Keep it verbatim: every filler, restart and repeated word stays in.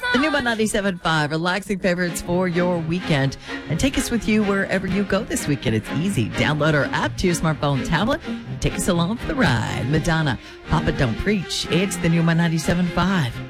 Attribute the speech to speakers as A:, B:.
A: The new one ninety-seven point five, relaxing favorites for your weekend. And take us with you wherever you go this weekend. It's easy. Download our app to your smartphone, tablet, and take us along for the ride. Madonna, Papa Don't Preach. It's the new one ninety-seven point five.